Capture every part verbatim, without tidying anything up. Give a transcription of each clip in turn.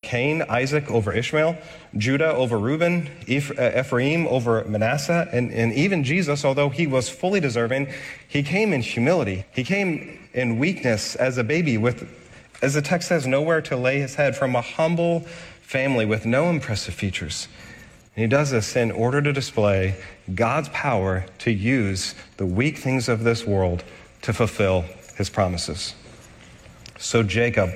Cain, Isaac over Ishmael, Judah over Reuben, Eph- uh, Ephraim over Manasseh, and, and even Jesus, although he was fully deserving, he came in humility. He came in weakness as a baby with, as the text says, nowhere to lay his head, from a humble family with no impressive features. And he does this in order to display God's power to use the weak things of this world to fulfill his promises. So Jacob,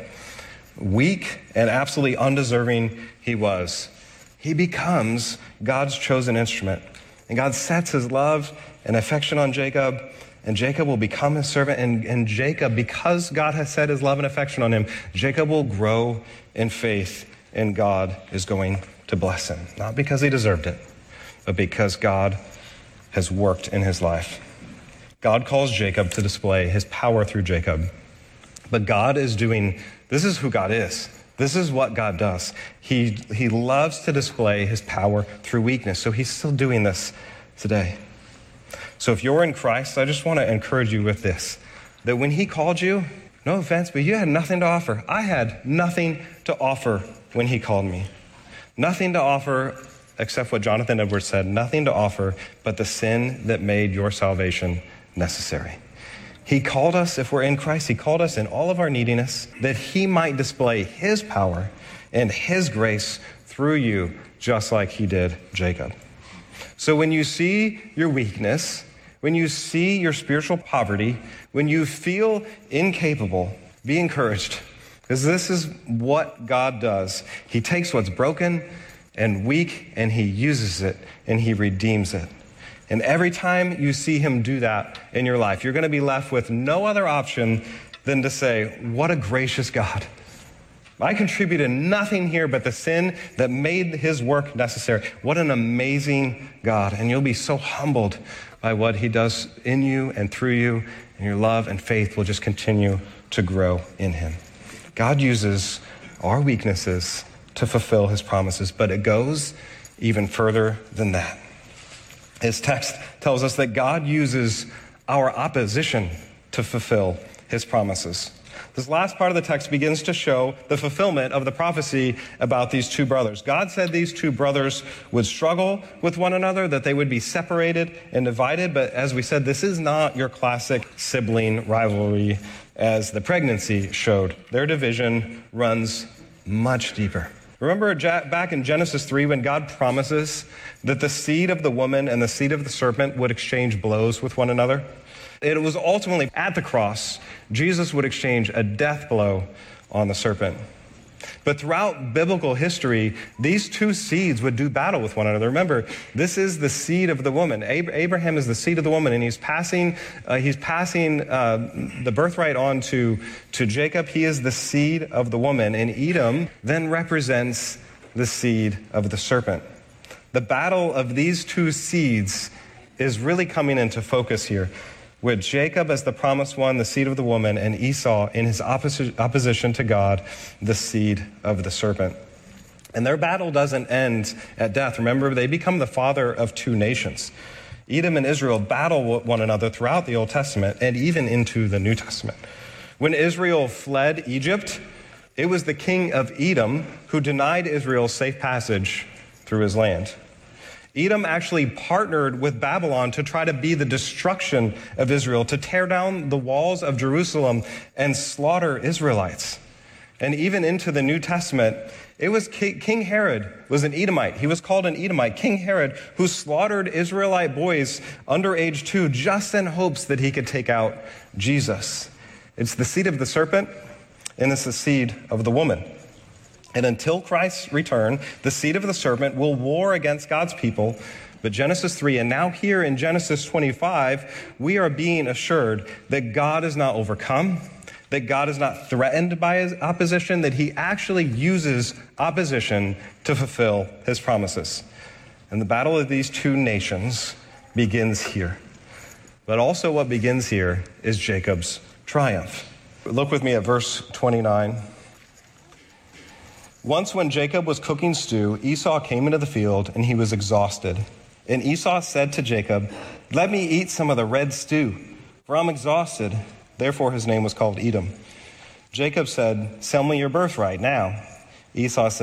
weak and absolutely undeserving he was, he becomes God's chosen instrument. And God sets his love and affection on Jacob, and Jacob will become his servant. And, and Jacob, because God has set his love and affection on him, Jacob will grow in faith, and God is going to bless him. Not because he deserved it, but because God has worked in his life. God calls Jacob to display his power through Jacob. But God is doing, this is who God is. This is what God does. He, he loves to display his power through weakness. So he's still doing this today. So if you're in Christ, I just want to encourage you with this, that when he called you, no offense, but you had nothing to offer. I had nothing to offer when he called me. Nothing to offer except what Jonathan Edwards said, nothing to offer but the sin that made your salvation necessary. He called us, if we're in Christ, he called us in all of our neediness, that he might display his power and his grace through you, just like he did Jacob. So when you see your weakness, when you see your spiritual poverty, when you feel incapable, be encouraged, because this is what God does. He takes what's broken and weak, and he uses it, and he redeems it. And every time you see him do that in your life, you're going to be left with no other option than to say, what a gracious God. I contributed nothing here but the sin that made his work necessary. What an amazing God. And you'll be so humbled by what he does in you and through you, and your love and faith will just continue to grow in him. God uses our weaknesses to fulfill his promises, but it goes even further than that. His text tells us that God uses our opposition to fulfill his promises. This last part of the text begins to show the fulfillment of the prophecy about these two brothers. God said these two brothers would struggle with one another, that they would be separated and divided. But as we said, this is not your classic sibling rivalry as the pregnancy showed. Their division runs much deeper. Remember back in Genesis three when God promises that the seed of the woman and the seed of the serpent would exchange blows with one another? It was ultimately at the cross, Jesus would exchange a death blow on the serpent. But throughout biblical history, these two seeds would do battle with one another. Remember, this is the seed of the woman. Abraham is the seed of the woman, and he's passing uh, he's passing uh, the birthright on to, to Jacob. He is the seed of the woman, and Edom then represents the seed of the serpent. The battle of these two seeds is really coming into focus here, with Jacob as the promised one, the seed of the woman, and Esau in his opposi- opposition to God, the seed of the serpent. And their battle doesn't end at death. Remember, they become the father of two nations. Edom and Israel battle one another throughout the Old Testament and even into the New Testament. When Israel fled Egypt, it was the king of Edom who denied Israel safe passage through his land. Edom actually partnered with Babylon to try to be the destruction of Israel, to tear down the walls of Jerusalem and slaughter Israelites. And even into the New Testament, it was King Herod was an Edomite. He was called an Edomite. King Herod, who slaughtered Israelite boys under age two just in hopes that he could take out Jesus. It's the seed of the serpent, and it's the seed of the woman. And until Christ's return, the seed of the serpent will war against God's people. But Genesis three, and now here in Genesis twenty-five, we are being assured that God is not overcome, that God is not threatened by his opposition, that he actually uses opposition to fulfill his promises. And the battle of these two nations begins here. But also what begins here is Jacob's triumph. Look with me at verse twenty-nine. Once when Jacob was cooking stew, Esau came into the field, and he was exhausted. And Esau said to Jacob, "Let me eat some of the red stew, for I'm exhausted." Therefore his name was called Edom. Jacob said, "Sell me your birthright now." Esau said,